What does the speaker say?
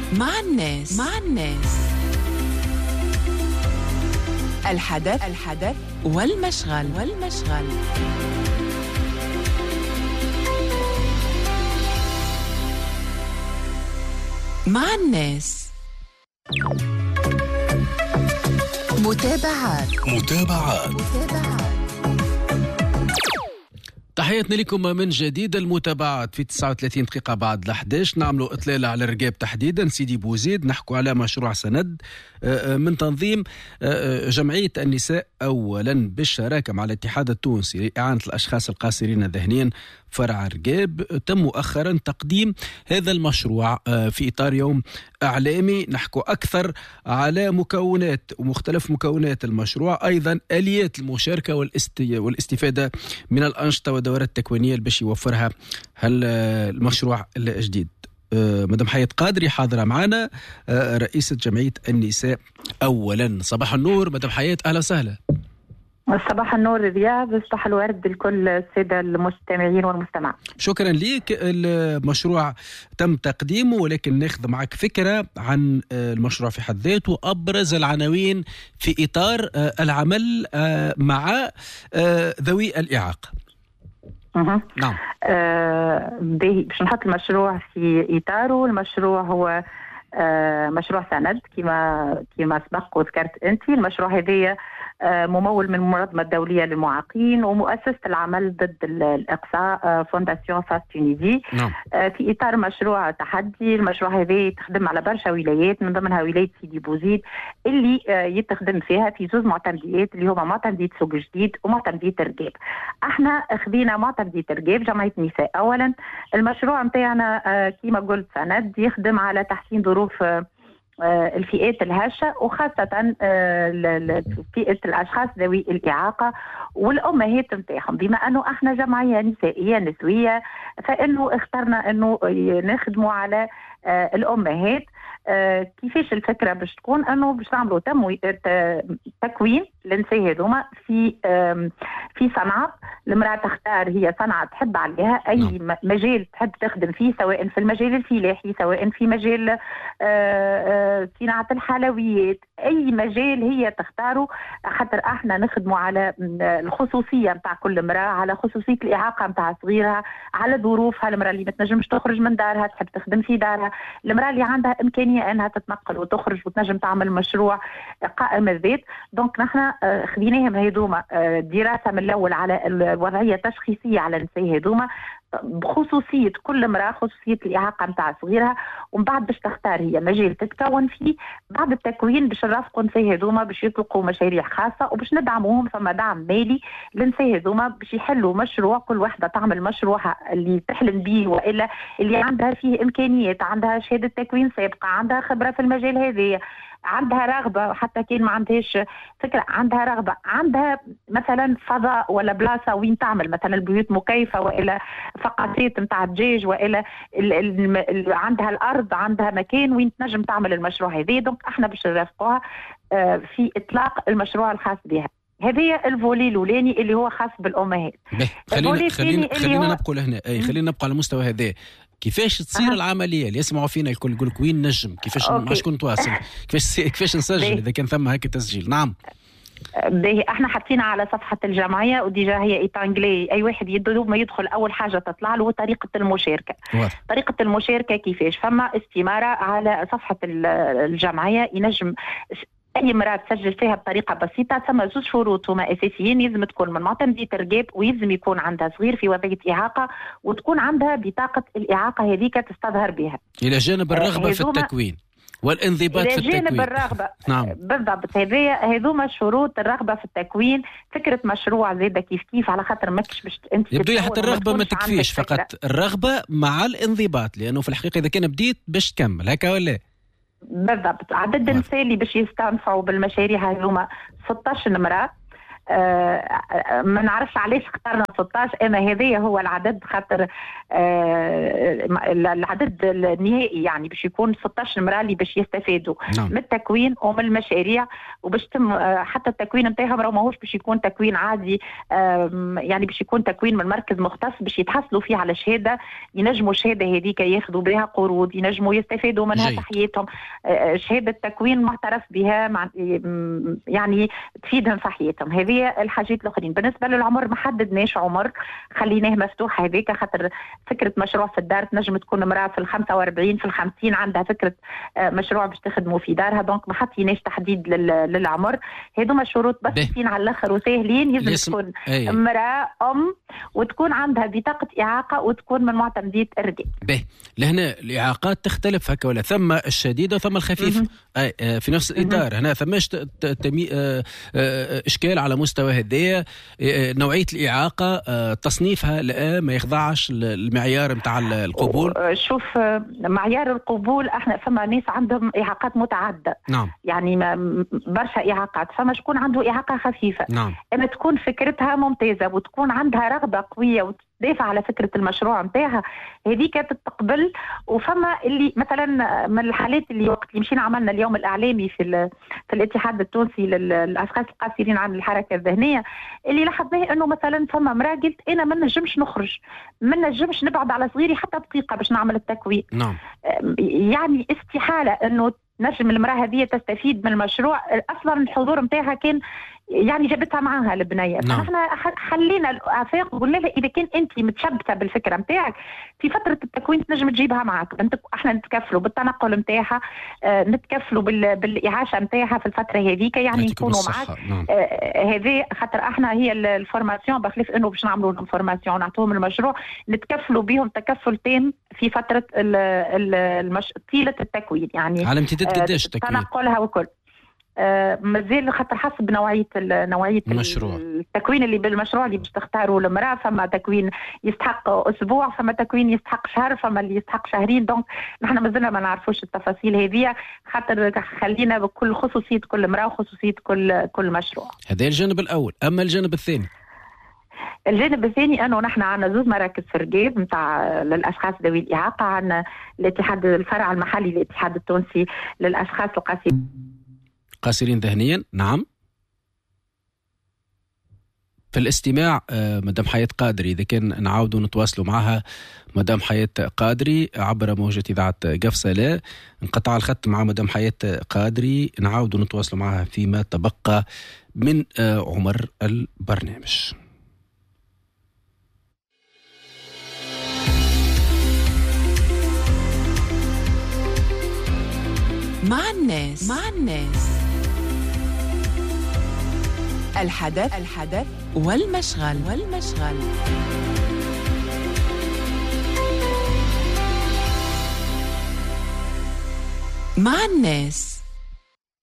مع الناس الحدث والمشغل مع الناس. متابعات. تحياتنا لكم من جديد. المتابعات في 39 دقيقة بعد 11 نعملوا إطلالة على الرقاب تحديدا سيدي بوزيد. نحكوا على مشروع سند من تنظيم جمعية النساء أولا بالشراكة مع الاتحاد التونسي لإعانة الأشخاص القاصرين ذهنيا فرع رقاب. تم مؤخرا تقديم هذا المشروع في إطار يوم إعلامي. نحكوا أكثر على مكونات ومختلف مكونات المشروع، أيضا آليات المشاركة والاستفادة من الأنشطة والدورات التكوينية اللي باش يوفرها المشروع الجديد. مدام حياة قادري حاضرة معنا، رئيسة جمعية النساء أولا. صباح النور مدام حياة، أهلا وسهلا. صباح النور رياض، صباح الورد لكل السادة المستمعين والمستمع. شكرا لك. المشروع تم تقديمه، ولكن ناخذ معك فكرة عن المشروع في حد ذاته، أبرز العناوين في إطار العمل مع ذوي الإعاقة. نعم. باش نحط المشروع في إطاره. المشروع هو مشروع سند كما سبق وذكرت أنت. المشروع هذا ممول من المنظمة الدولية للمعاقين ومؤسسة العمل ضد الإقصاء فونداسيون فاس تونيزي. في إطار مشروع تحدي. المشروع هذا تخدم على برشا ولايات، من ضمنها ولاية سيدي بوزيد اللي يتخدم فيها في زوز معتمديات اللي هما معتمدية سوق جديد ومعتمدية رقاب. احنا خذينا معتمدية رقاب جمعية النساء أولا. المشروع متاعنا كما قلت سند يخدم على تحسين ظروف الفئات الهشة، وخاصة فئة الأشخاص ذوي الإعاقة والأمهات متاعهم. بما أنه احنا جمعية نسائية نسوية، فإنه اخترنا أنه نخدموا على الأمهات. كيفاش الفكرة باش تكون أنه باش نعملوا تكوين للنساء هذوما في صنعة المرأة تختار هي صنعة تحب عليها، أي مجال تحب تخدم فيه، سواء في المجال الفلاحي، سواء في مجال صناعة الحلويات، أي مجال هي تختاره. خاطر احنا نخدموا على الخصوصية متاع كل امرأة، على خصوصية الإعاقة متاع صغيرها، على ظروفها. المرأة اللي ما تنجمش تخرج من دارها تحب تخدم في دارها، المرأة اللي عندها إمكانية أنها تتنقل وتخرج وتنجم تعمل مشروع قائم الذات. دونك نحن خذيناهم هذوما دراسة من الأول على الوضعية التشخيصية على النساء هذوما بخصوصية كل امرأة، خصوصية الإعاقة متاع صغيرها، ومن بعد باش تختار هي مجال تتكون فيه. بعد التكوين باش نرافقوا النساء هذوما باش يطلقوا مشاريع خاصة وباش ندعموهم. ثم دعم مالي للنساء هذوما باش يحلوا مشروع، كل واحدة تعمل مشروعها اللي تحلم به، وإلا اللي عندها فيه إمكانيات، عندها شهادة تكوين سابقة، عندها خبرة في المجال هذا، عندها رغبة، حتى كان ما عندهاش فكرة عندها رغبة، عندها مثلا فضاء ولا بلاصة وين تعمل مثلا البيوت مكيفة، وإلا فقاعات متاع الدجاج، وإلا عندها الأرض، عندها مكان وين تنجم تعمل المشروع هذا. دونك احنا باش نرافقوها في إطلاق المشروع الخاص بها. هذه الفولي الأولاني اللي هو خاص بالأمهات. خلينا نبقى لهنا، خلينا نبقى على المستوى هذا. كيفاش تصير العمليه اللي يسمعوا فينا الكل يقول لك وين نجم، كيفاش ما شكون تواصل، كيفاش نسجل اذا كان ثم هكا تسجيل؟ نعم احنا حطينا على صفحه الجمعيه وديجا هي ايطانجلي، اي واحد ما يدخل اول حاجه تطلع له طريقه المشاركه. طريقه المشاركه كيفاش؟ فما استماره على صفحه الجمعيه ينجم أي امرأة تسجل فيها بطريقة بسيطة. ثم زوج شروط هما أساسيين، يلزم تكون من معتمدية رقاب، ويلزم يكون عندها صغير في وضعية إعاقة، وتكون عندها بطاقة الإعاقة هذيك تستظهر بها. إلى جانب الرغبة في التكوين والانضباط في التكوين. جانب الرغبة. نعم بالضبط، هذوما شروط الرغبة في التكوين. فكرة مشروع زيادة كيف على خاطر ماكش باش انت يبدو لي حتى الرغبة ما تكفيش، فقط الرغبة مع الانضباط، لأنه في الحقيقة إذا كان بديت باش تكمل هكا ولا؟ بالضبط. عدد النساء اللي باش يستنفعوا بالمشاريع هذوما 16 امرأة. ما نعرفش علاش اخترنا 16، اما هذا هو العدد خاطر العدد النهائي يعني باش يكون 16 امرأة اللي باش يستفادوا من التكوين ومن المشاريع، وباش تم حتى التكوين نتاعهم راه ماهوش باش يكون تكوين عادي، يعني باش يكون تكوين من مركز مختص باش يتحصلوا فيه على شهاده، ينجموا الشهاده هذيك ياخذوا بها قروض، ينجموا يستفادوا منها في حياتهم. شهاده تكوين معترف بها يعني تفيدهم في حياتهم. هذه الحاجات الاخرين. بالنسبه للعمر ما حددناش عمر، خليناه مفتوح هذيك، خاطر فكره مشروع في الدار تنجم تكون امراه في 45 في 50 عندها فكره مشروع باش تخدموا في دارها، دونك ما حطيناش تحديد للعمر. هذوما شروط بسيطين على الاخر وسهلين. يلزم تكون امراه وتكون عندها بطاقه اعاقه وتكون من معتمديه الرقاب. لهنا الاعاقات تختلف هكا ولا ثم الشديده ثم الخفيفه في نفس الاطار. هنا ثماش اشكال على مستوى هذايا نوعيه الاعاقه تصنيفها لا ما يخضعش المعيار نتاع القبول. شوف معيار القبول احنا فما ناس عندهم اعاقات متعدده. يعني برشا اعاقات. فما شكون عنده اعاقه خفيفه اما تكون فكرتها ممتازه وتكون عندها رغبه قويه وتدافع على فكره المشروع نتاعها، هذيك تتقبل. وفما اللي مثلا من الحالات اللي وقت اللي مشينا عملنا اليوم الاعلامي في الاتحاد التونسي للاشخاص القاصرين عن الحركه الذهنيه، اللي لاحظناه انه مثلا فما امراه قلت انا ما نجمش نخرج، ما نجمش نبعد على صغيري حتى دقيقه باش نعمل التكوين. يعني استحاله انه نجم المراه هذه تستفيد من المشروع. اصلا الحضور نتاعها كان يعني جابتها معاها البنيه. فاحنا خلينا الافاق وقلنا لها اذا كان انت متشبثه بالفكره نتاعك في فتره التكوين تنجم تجيبها معك. احنا نتكفلوا بالتنقل نتاعها، نتكفلوا بالاعاشه نتاعها في الفتره هذيك، يعني نكونوا معك. هذه خاطر احنا هي الفورماسيون بخلاف انه باش نعملوا لهم فورماسيون نعطوهم المشروع، نتكفلوا بهم تكفل تام في فتره طيله التكوين، يعني على امتداد قداش التكوين تنقلها وكل مازال خاطر حسب نوعيه المشروع. التكوين اللي بالمشروع اللي باش تختاروا المراه. فما تكوين يستحق اسبوع، فما تكوين يستحق شهر، فما اللي يستحق شهرين. دونك نحن مازلنا ما نعرفوش التفاصيل هذه، خاطر خلينا بكل خصوصيه كل امراه وخصوصيه كل مشروع. هذا الجانب الاول. اما الجانب الثاني، الجانب الثاني انه نحن عندنا زوج مراكز في رقاب نتاع للاشخاص ذوي الاعاقه. عندنا الاتحاد الفرع المحلي للاتحاد التونسي للاشخاص قاصرين ذهنيا. نعم. في الاستماع مدام حياة قادري، إذا كان نعاودوا نتواصلوا معها مدام حياة قادري عبر موجة إذاعة قفصة. انقطع الخط مع مدام حياة قادري، نعاودوا نتواصلوا معها فيما تبقى من عمر البرنامج. مع الناس الحدث والمشغل مع الناس.